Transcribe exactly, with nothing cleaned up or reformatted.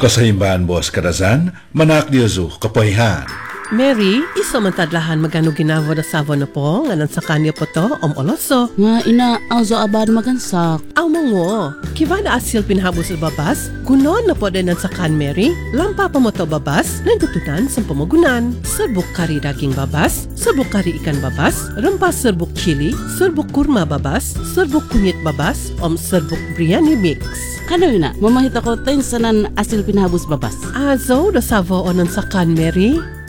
Kasahimbahan Boss Karazan, Manak Diyozu, Kapoyhan. Mary, isa man tadlahan magano ginavo na savo na po, nganan sa kanya po to, om oloso. Nga ina, azo abad magansak. Aw mango, kiva na asil pinhabos sa babas, gunon na po din sa kan Mary, lampa pa mo to babas, nagtutunan sa pamagunan. Serbuk kari daging babas, serbuk kari ikan babas, rempas serbuk chili, serbuk kurma babas, serbuk kunyit babas, om serbuk biryani mix. Kano yun na, mamahit ako tayo sanan asil pinhabos babas. Azo, da savo onan sa kan Mary.